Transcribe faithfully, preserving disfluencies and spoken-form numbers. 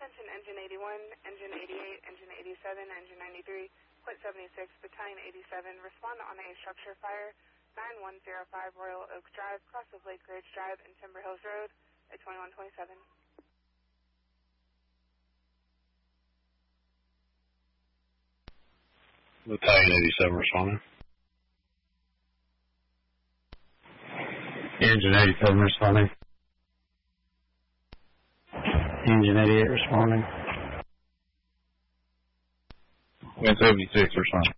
Attention Engine eighty-one, Engine eighty-eight, Engine eighty-seven, Engine ninety-three, Point seventy-six, Battalion eighty-seven, respond on a structure fire, nine one zero five Royal Oak Drive, cross of Lake Ridge Drive and Timber Hills Road, at twenty-one twenty-seven. Battalion eighty-seven responding. Engine eighty-seven responding. Engine eighty-eight responding. Wind seventy-six responding.